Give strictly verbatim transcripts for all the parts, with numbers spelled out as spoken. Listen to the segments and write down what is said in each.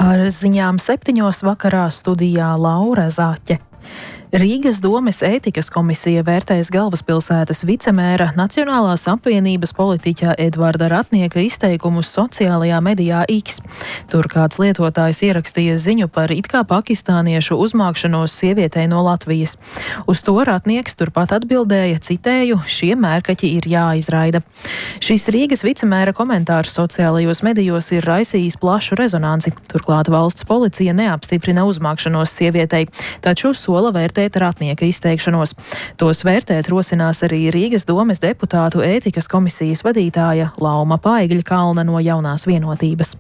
Ar ziņām septiņos vakarā studijā Laura Zaķe. Rīgas domes ētikas komisija vērtēs galvaspilsētas vicemēra Nacionālās apvienības politiķa Edvarda Ratnieka izteikumus sociālajā medijā X. Tur kāds lietotājs ierakstīja ziņu par it kā pakistāniešu uzmākšanos sievietei no Latvijas. Uz to Ratnieks turpat atbildēja, citēju, šie mērkaķi ir jāizraida. Šis Rīgas vicemēra komentārs sociālajos medijos ir raisījis plašu rezonanci. Turklāt valsts policija neapstiprina uzmākšanos sievietei, taču sola vērtēt Ratnieka izteikšanos. Tos vērtēt rosinās arī Rīgas domes deputātu ētikas komisijas vadītāja Lauma Paigļkalna no Jaunās vienotības.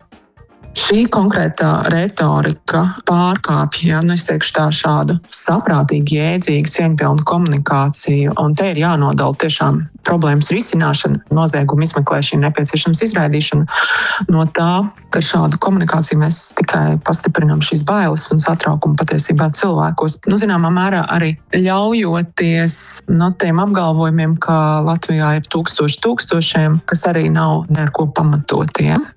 Šī konkrētā retorika pārkāpja, nu es teikšu tā, šādu saprātīgu, jēdzīgu, cieņpilnu komunikāciju, un te ir jānodala tiešām problēmas risināšana, nozieguma izmeklēšana, nepieciešams izraidīšana no tā, ka šādu komunikāciju mēs tikai pastiprinām šīs bailes un satraukumu patiesībā cilvēkos. Nu, zināmā mērā arī ļaujoties no tiem apgalvojumiem, ka Latvijā ir tūkstoši tūkstošiem, kas arī nav neko pamatotiem.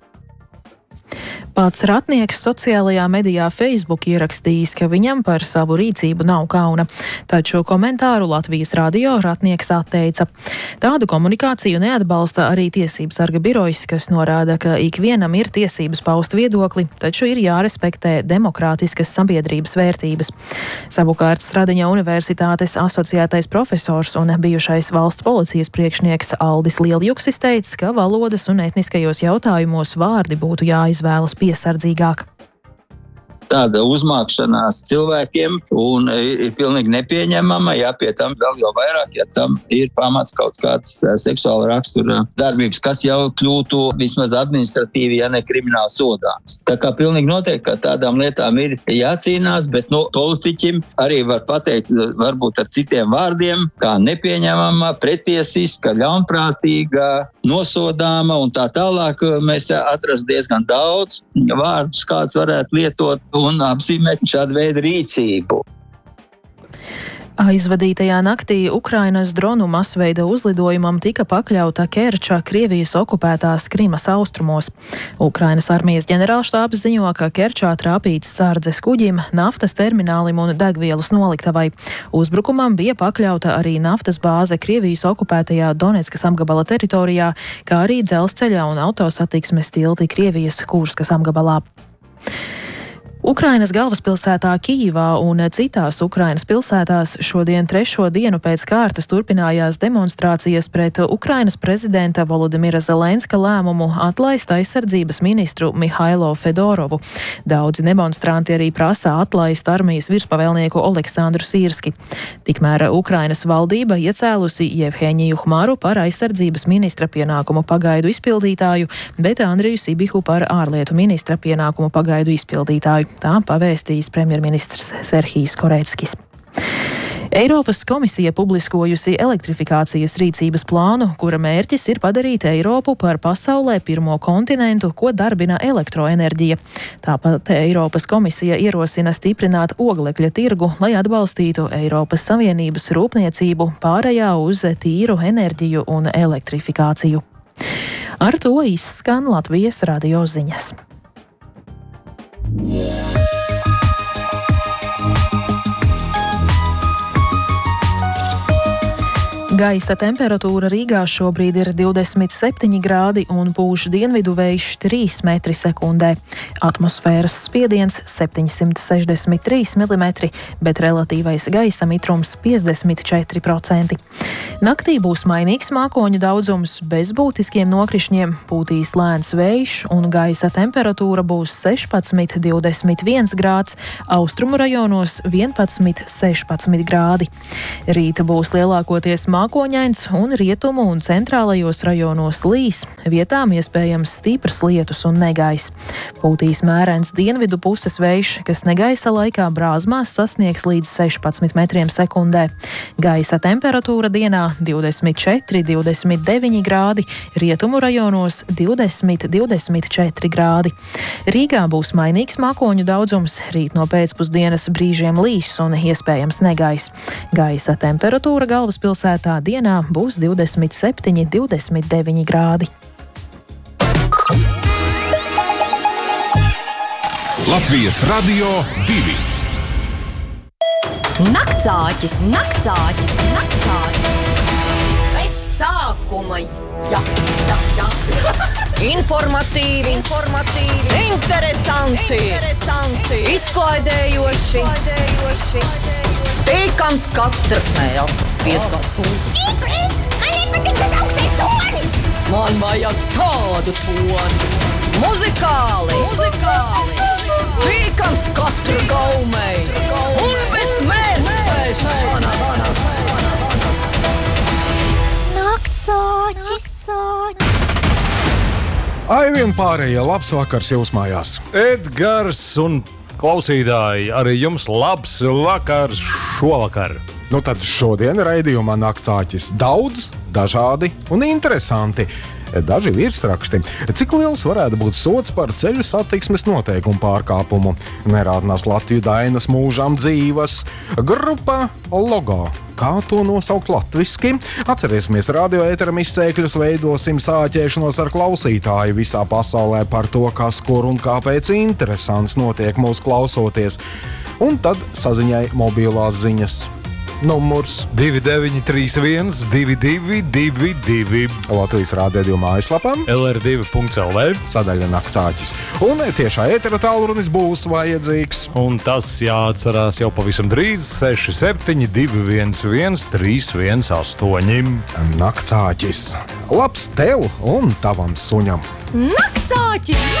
Pats Ratnieks sociālajā medijā Facebook ierakstījis, ka viņam par savu rīcību nav kauna, taču komentāru Latvijas radio Ratnieks atteica. Tādu komunikāciju neatbalsta arī Tiesības sarga birojs, kas norāda, ka ikvienam ir tiesības paust viedokli, taču ir jārespektē demokrātiskas sabiedrības vērtības. Savukārt Stradiņa Universitātes asociētais profesors un bijušais valsts policijas priekšnieks Aldis Lieljuksis teica, ka valodas un etniskajos jautājumos vārdi būtu jāizvēlas piesardzīgāk. Tāda uzmākšanās cilvēkiem un ir pilnīgi nepieņemama, ja pie tam vēl jau vairāk, ja tam ir pamats kaut kāds seksuāla rakstura darbības, kas jau kļūtu vismaz administratīvi, ja ne krimināli sodāms. Tā kā pilnīgi noteikti, ka tādām lietām ir jācīnās, bet no politiķim arī var pateikt, varbūt ar citiem vārdiem, kā nepieņemama, pretiesiska, ļaunprātīga, nosodāma un tā tālāk. Mēs atrast diezgan daudz vārdus, kāds varētu lietot un apzīmēt šādu veidu rīcību. Aizvadītajā naktī Ukrainas dronu masveida uzlidojumam tika pakļauta Kerča Krievijas okupētās Krimas austrumos. Ukrainas armijas ģenerālštābs ziņo, ka Kerčā trāpīts sardzes kuģim, naftas terminālim un degvielas noliktavai. Uzbrukumam bija pakļauta arī naftas bāze Krievijas okupētajā Doneckas apgabala teritorijā, kā arī dzelzceļa un autosatiksmes tilti Krievijas Kurskas apgabalā. Ukrainas galvaspilsētā Kijivā un citās Ukrainas pilsētās šodien trešo dienu pēc kārtas turpinājās demonstrācijas pret Ukrainas prezidenta Volodimira Zelenska lēmumu atlaist aizsardzības ministru Mihailo Fedorovu. Daudzi demonstranti arī prasa atlaist armijas virspavēlnieku Oleksandru Sīrski. Tikmēr Ukrainas valdība iecēlusi Jevheņiju Hmaru par aizsardzības ministra pienākumu pagaidu izpildītāju, bet Andriju Sibihu par ārlietu ministra pienākumu pagaidu izpildītāju. Tā pavēstījis premjerministrs Serhijs Koreckis. Eiropas komisija publiskojusi elektrifikācijas rīcības plānu, kura mērķis ir padarīt Eiropu par pasaulē pirmo kontinentu, ko darbina elektroenerģija. Tāpat Eiropas komisija ierosina stiprināt oglekļa tirgu, lai atbalstītu Eiropas Savienības rūpniecību pārējā uz tīru enerģiju un elektrifikāciju. Ar to izskan Latvijas radio ziņas. Gaisa temperatūra Rīgā šobrīd ir divdesmit septiņi grādi un pūš dienvidu vējš trīs metri sekundē. Atmosfēras spiediens septiņsimt sešdesmit trīs milimetri, bet relatīvais gaisa mitrums piecdesmit četri procenti. Naktī būs mainīgs mākoņu daudzums bez būtiskiem nokrišņiem, pūtīs lēns vējš un gaisa temperatūra būs sešpadsmit divdesmit viens grāds, austrumu rajonos vienpadsmit sešpadsmit grādi. Rīta būs lielākoties mākoņu Mākoņains un rietumu un centrālajos rajonos līs, vietām iespējams stiprs lietus un negaiss. Pūtīs mērens dienvidu puses vējš, kas negaisa laikā brāzmās sasniegs līdz sešpadsmit metriem sekundē. Gaisa temperatūra dienā divdesmit četri divdesmit deviņi grādi, rietumu rajonos divdesmit divdesmit četri grādi. Rīgā būs mainīgs mākoņu daudzums, rīt no pēcpusdienas brīžiem līs un iespējams negaiss. Gaisa temperatūra galvaspilsētā dienā būs divdesmit septiņi divdesmit deviņi grādi. Latvijas Radio divi. Naktsāķis, naktsāķis, naktsāķis. Bez sākuma, jā, jā, jā. Informatīvi, informatīvi, interesanti, interesanti. Izklaidējoši, izklaidējoši. Tīkams katra, nē, jā, spied kāds un. Man nepatīk tas augstais tonis. Man vajag tādu toni. Muzikāli, muzikāli. Tīkams katru gaumei un bez mērķēšanas. Naktsāķis. Aivien pārējie, labs vakars jūs mājās. Edgars un klausītāji, arī jums labs vakars šovakar. Nu tad šodien raidījumā Naktsāķis daudz, dažādi un interesanti. Daži virsraksti. Cik liels varētu būt sods par ceļu satiksmes noteikumu pārkāpumu? Nerādinās Latviju dainas mūžām dzīvas. Grupa Logo. Kā to nosaukt latviski? Atcerēsimies, radioēteram izsēkļus veidosim sāķēšanos ar klausītāju visā pasaulē par to, kas, kur un kāpēc interesants notiek mūsu klausoties. Un tad saziņai mobilās ziņas. Numurs divi deviņi trīs viens divi divi divi divi. Latvijas Rādio mājaslapām L R divi punkts L V. Sadaļa Naktsāķis. Un tiešā ētera tālrunis būs vajadzīgs. Un tas jāatcerās jau pavisam drīz seši septiņi divi viens viens trīs viens astoņi. Naktsāķis. Labs tev un tavam suņam. Naktsāķis!